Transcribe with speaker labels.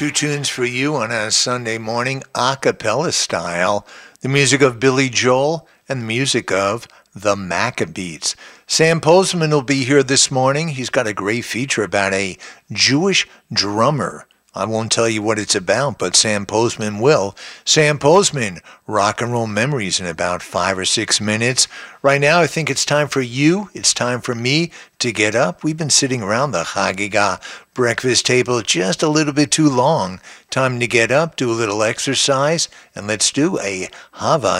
Speaker 1: Two tunes for you on a Sunday morning, a cappella style. The music of Billy Joel and the music of the Maccabees. Sam Postman will be here this morning. He's got a great feature about a Jewish drummer. I won't tell you what it's about, but Sam Postman will. Sam Postman, rock and roll memories in about 5 or 6 minutes. Right now, I think it's time for you, it's time for me to get up. We've been sitting around the Chagiga breakfast table just a little bit too long. Time to get up, do a little exercise, and let's do a Hava